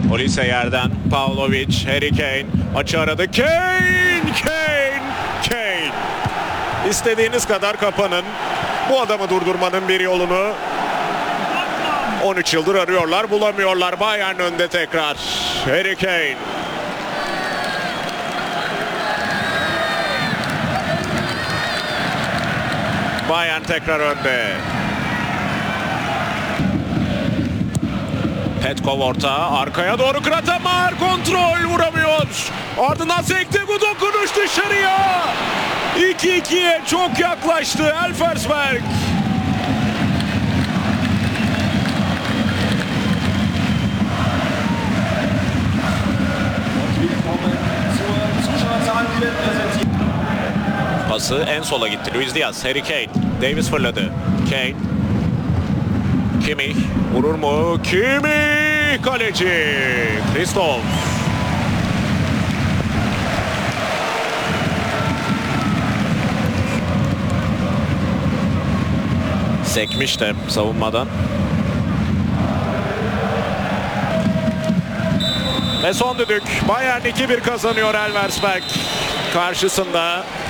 Olise yerden Pavlovic, Harry Kane açı aradı. Kane. İstediğiniz kadar kapanın. Bu adamı durdurmanın bir yolunu 13 yıldır arıyorlar, bulamıyorlar. Bayern önde tekrar. Harry Kane. Bayern tekrar önde. Petkov orta, arkaya doğru Kratamar, kontrol vuramıyor. Ardından sekti, bu dokunuş dışarıya. 2-2'ye çok yaklaştı Elversberg. Pası en sola gitti. Luis Diaz, Harry Kane. Davis fırladı. Kane. Kimmich. Vurur mu? Kimmich! Kaleci. Christoph. Sekmişti savunmadan. Ve son düdük. Bayern 2-1 kazanıyor Elversberg karşısında.